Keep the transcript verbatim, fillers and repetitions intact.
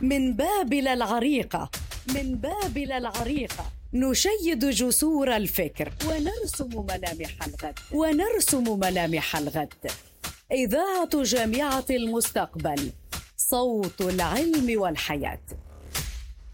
من بابل العريقة، من بابل العريقة نشيد جسور الفكر ونرسم ملامح الغد، ونرسم ملامح الغد. إذاعة جامعة المستقبل، صوت العلم والحياة.